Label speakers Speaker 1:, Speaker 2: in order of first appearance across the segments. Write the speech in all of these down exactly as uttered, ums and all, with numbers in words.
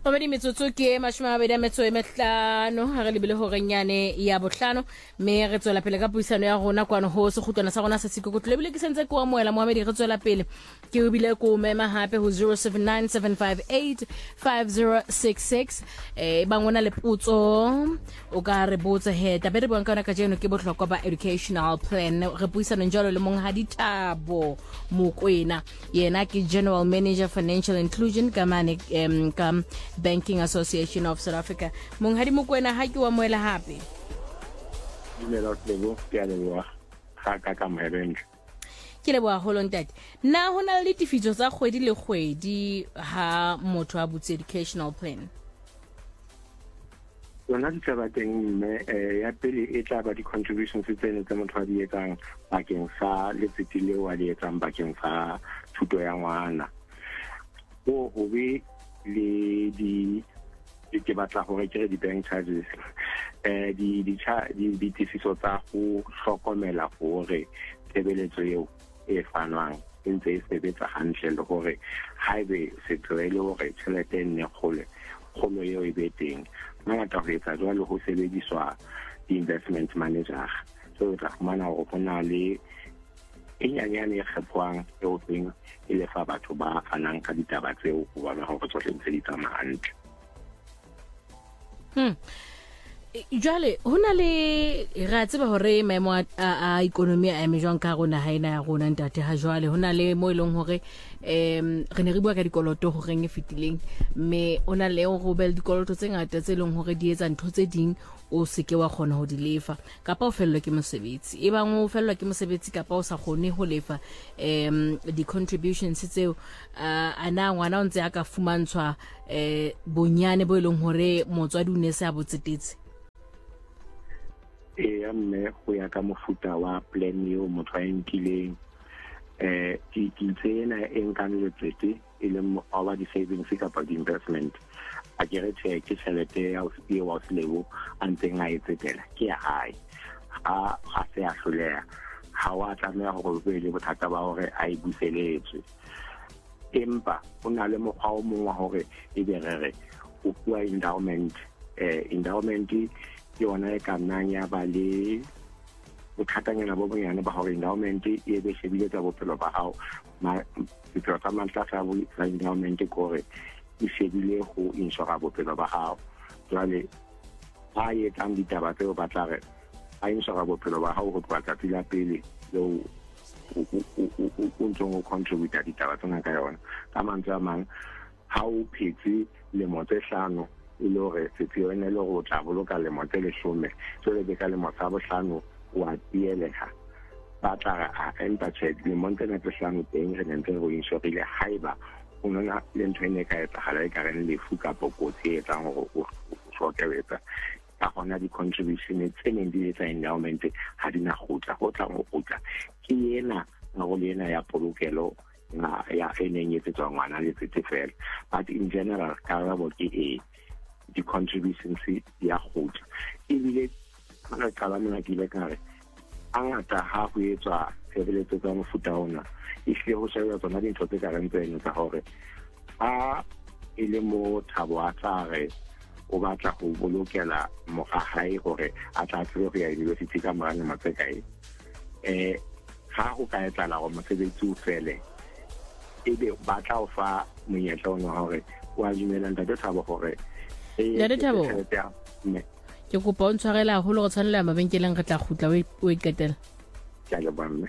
Speaker 1: Mabedi metsotso ke mashome a mabedi a metso e mehlano ha re lebile hore nyane ya bohlano me re tswela pele ka puisano ya rona kwano ho se kgutlwana sa rona sa sekoko lebile ke sentse ko amoela Mohamedi re tswela pele ke o bile ko mema hape ho zero seven nine seven five eight five zero six six eh bangona le putso o ka re botsa he tabe re bua ka ka jeno ke bohlokwa ba educational plan re puisano njalo le mong ha ditabo Mokwena yena ke General Manager Financial Inclusion kamane um, kam Banking Association of South Africa. Monghadi Mokwena ha ke wa moela hape.
Speaker 2: Dumela lebo ke a leboa ga ka ka maereng.
Speaker 1: Ke leboa holo ntate. Na hona le tifiso tsa kgwedi le kgwedi ha motho a butse educational plan.
Speaker 2: Yona di tla ba teng mme ya pele e tla ba di contributions tsene tsa motho a di etsang bakeng sa letsitsi leo a di etsang bakeng sa thuto ya ngwana. O ho be le di ke batla hore ke re di bank charges eh di di di di tifiso tsa go hlokomela hore tsebeletso eo e fanwang ntse e sebetsa hantle le hore haebe se tloele hore tšhelete nne kgole kgolo eo e beteng mangata go etsa jwalo ho sebediswa di-investment manager so tla fumana hore go na le enyanyane e kgethwang eo teng e lefa batho ba fanang ka ditaba tseo go bona hore tsohle ntse di tsamaya hantle.
Speaker 1: Hmm. Jwale hona le ra tseba hore maemo a economy a eme jwang ka rona ha ina ya rona ntate ha jwale hona le mo ileng hore em re ne re bua ka dikoloto ho reng e fitileng me ona le go bel dikoloto tse ngata tse leng hore di etsa ntho tse ding o seke wa khona ho di lefa kapa o fellwa ke mosebetsi e bang o fellwa ke mosebetsi kapa o sa khone ho lefa em di contributions tseo ana ngwana o ntse aka fumantshwa eh bonyane bo ileng hore motswadi o ne se a botsetetse.
Speaker 2: E ya mme go ya ka mofuta wa plan eo motho a nkileng eh ke tsena e nkang letsete e le over di savings kapa di investment a kere ke ke tšhelete ya o se wa selebo a ntseng a etsetela ke ya hae a a se a hloleha ha wa tlameha go be le bothata ba hore a e buseletse empa o na le mokgwa o mongwe wa hore e be re o bua endowment eh endowment yona e ka nna ya ba le bothatanyana bo bonyane ba hore endowment e be shebile tsa bophelo ba hao ma bophelo tsa mantla sa bo sa endowment gore e shebile go insure bophelo ba hao jwale a ye tang ditaba tseo ba tla re a insure bophelo ba hao go tloha tsatsi la pele leo o ntse o contribute ditaba tsena ka yona ka mantswe a mang ha o phetse le motse hlano ile hore setsi yone le go tla boloka le motse le shome so le be ka le motsa bohlano wa tieleha ba tla a enta check le monte na hlano teng re ntse go insure haiba o nona le ntwene ka etsa hala e ka re le fu ka pokotsi etsa go o shokebetsa ka hona di contribution tsene di etsa endowment ha dina gotla go tla go gotla ke yena go le yena ya polokelo na ya eneng etsa ngwana le tsetefela but in general ka ra bo ke e di contributions ya gotla e bile ana ka bana ke le kare angata ha go etswa tshebeletso tsa mofuta ona e hle ho sheba tsona dintho tse ka reng tseno tsa hore a ile mo thabo a tsare o batla go bolokela mo ga hae gore a tla tsere go ya university ka morane matsekai eh ha go ka etla la go mosebetsi o fele e be ba tla o fa monyetla ono hore wa dumela ntate thabo gore
Speaker 1: ya de thabo ke go bontshwarela go le go tshwanela mabenkeleng re tla gutla o iketela
Speaker 2: ya le banne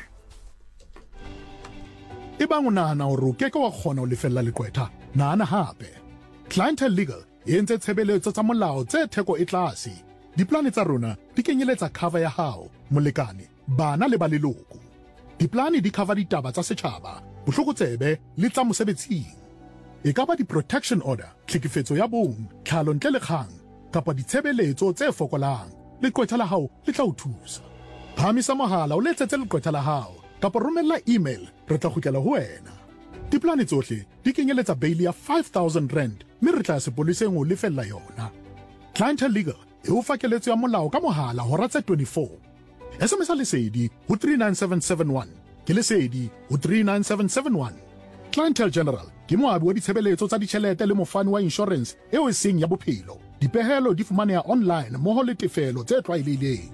Speaker 3: e bang o nahana hore o keke wa kgona ho lefella leqwetha nahana hape Clientele Legal e entse tshebeletso tsa molao tse theko e tlase diplane tsa rona di kenyeletsa cover ya hao molekane bana le ba leloko diplane di cover ditaba tsa setjhaba bohlokotsebe le tsa mosebetsing e ka ba di protection order tlhekefetso ya bong tlhalo ntle le kgang kapa ditshebeletso tse fokolang leqwetha la hao le tla o thusa phamisa mohala o letsetse leqwetha la hao kapa romella email re tla kgutlela ho wena diplane tsohle di kenyeletsa bail ya five thousand rand mme re tla sepoliseng o lefella yona Clientele Legal e o fa keletso ya molao ka mohala hora tse twenty-four S M S lesedi ho three nine seven seven one ke lesedi ho three nine seven seven one Clientele General ke moabi wa ditshebeletso tsa ditjhelete le mofani wa insurance eo e seng ya bophelo. Dipehelo di fumaneha online mmoho le tefelo tse tlwaelehileng.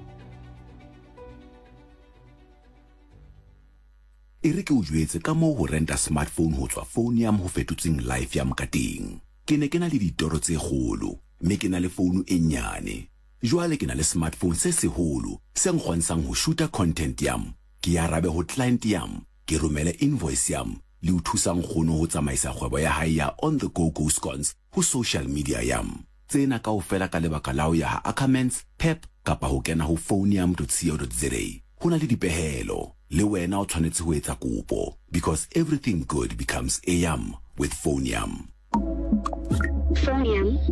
Speaker 4: E re ke o jwetse ka moo ho renta smartphone ho tswa Phoneam ho fetotseng life ya mokateng. Ke ne ke na le ditoro tse kgolo, mme ke na le founu e nyane. Jwale ke na le smartphone se seholo, se nkgontshang ho shoota content yam. Ke arabe ho client yam, ke romele invoice yam, le o thusang kgono ho tsamaisa kgwebo ya hae ya on the go go scones ho social media yam. Tsena kaofela ka lebaka la ho ya ha Ackermans, Pep kapa ho kena ho phoneam dot co dot za. Ho na le dipehelo, le wena o tshwanetse ho etsa kopo, because everything good becomes a yam with Phoneam.
Speaker 5: Phoneam.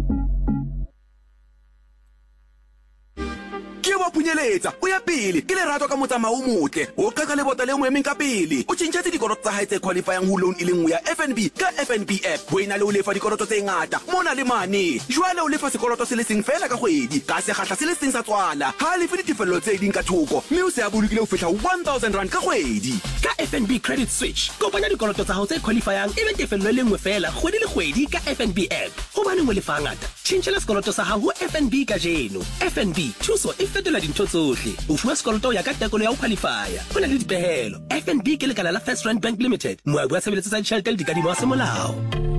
Speaker 4: Ke wa punyeletsa o ya pele ke le rato ka motsamao o motle o ka ka le botale mo emeng ka pele o tshintshetse dikoloto tsa hae tse qualifying ho loan ile nngwe ya F N B ka F N B app ho ina le o lefa dikoloto tse ngata mona le mane jwale o lefa sekoloto se le seng fela ka kgwedi ka se khatla se le seng sa tswala ha le fedi tefello tse ding ka thoko mme o se a bolokile ho fihla one thousand rand ka kgwedi
Speaker 6: ka F N B credit switch kopanya dikoloto tsa hao tse qualifying e be tefello le nngwe fela kgwedi le kgwedi ka F N B app ho bane mo lefa ngata tshintshela sekoloto sa hao ho F N B ka jeno F N B thuso e fetola dintho tsohle o fuwa sekoloto ya ka tekolo ya ho qualifya ho na le dipehelo F N B ke lekala la First Rand Bank Limited moabi wa tshebeletso tsa ditjhelete le dikadimo tsa semolao.